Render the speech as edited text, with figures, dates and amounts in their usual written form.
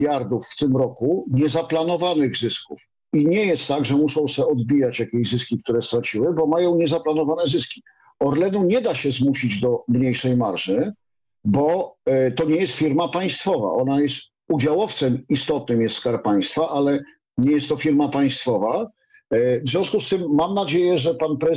miliardów w tym roku niezaplanowanych zysków. I nie jest tak, że muszą sobie odbijać jakieś zyski, które straciły, bo mają niezaplanowane zyski. Orlenu nie da się zmusić do mniejszej marży, bo to nie jest firma państwowa. Ona jest udziałowcem istotnym, jest Skarb Państwa, ale nie jest to firma państwowa. W związku z tym mam nadzieję, że pan prezes